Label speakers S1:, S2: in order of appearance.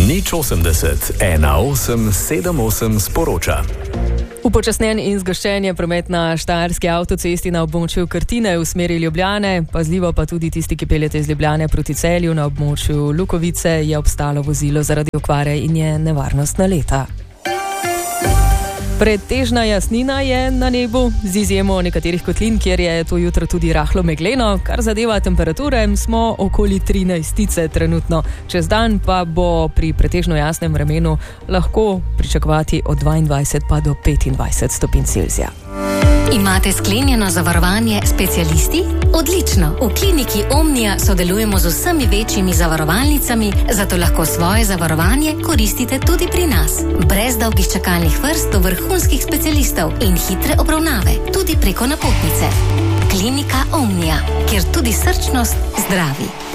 S1: 080 1878 sporoča.
S2: Upočasnjen in zgoščen je promet na štajerski avtocesti na območju Krtine v smeri Ljubljane, pazljivo pa tudi tisti, ki peljete iz Ljubljane proti Celju na območju Lukovice, je obstalo vozilo zaradi okvare in je nevarnost naleta. Pretežna jasnina je na nebu, z izjemo nekaterih kotlin, kjer je to jutro tudi rahlo megleno. Kar zadeva temperature, smo okoli 13 trenutno. Čez dan pa bo pri pretežno jasnem vremenu lahko pričakovati od 22 pa do 25 stopinj Celzija.
S3: Imate sklenjeno zavarovanje specialisti? Odlično! V kliniki Omnia sodelujemo z vsemi večjimi zavarovalnicami, zato lahko svoje zavarovanje koristite tudi pri nas. Brez dolgih čakalnih vrst do vrhunskih specialistov in hitre obravnave, tudi preko napotnice. Klinika Omnia, kjer tudi srčnost zdravi.